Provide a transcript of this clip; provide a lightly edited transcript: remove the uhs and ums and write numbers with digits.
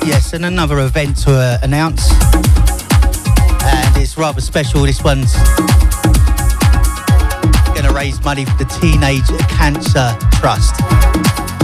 Yes, and another event to announce. And it's rather special. This one's going to raise money for the Teenage Cancer Trust.